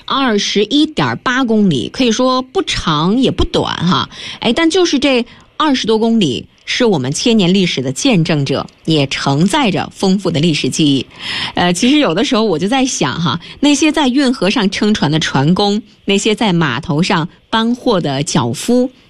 21.8公里，可以说不长也不短哈。但就是这20多公里是我们千年历史的见证者，也承载着丰富的历史记忆。其实有的时候我就在想哈，那些在运河上撑船的船工，那些在码头上搬货的脚夫，